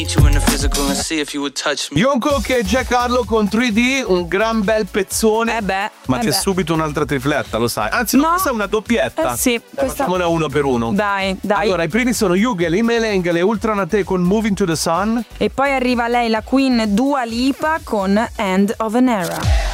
Jungkook e Jack Harlow con 3D, un gran bel pezzone. Ma c'è subito un'altra tripletta, lo sai. Anzi, no, questa è una doppietta. Sì, questa... Facciamola uno per uno. Dai. Allora, i primi sono Yugel, Imeleng e Ultra Nate con Moving to the Sun. E poi arriva lei, la Queen Dua Lipa con End of an Era.